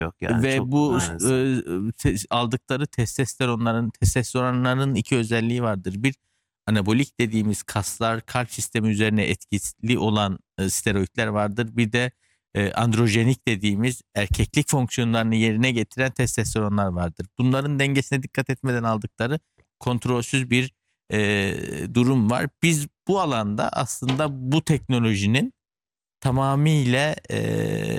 yok yani Ve çok bu aldıkları testosteronların iki özelliği vardır. Bir, anabolik dediğimiz kaslar, kalp sistemi üzerine etkili olan steroidler vardır. Bir de androjenik dediğimiz erkeklik fonksiyonlarını yerine getiren testosteronlar vardır. Bunların dengesine dikkat etmeden aldıkları kontrolsüz bir durum var. Biz bu alanda aslında bu teknolojinin tamamıyla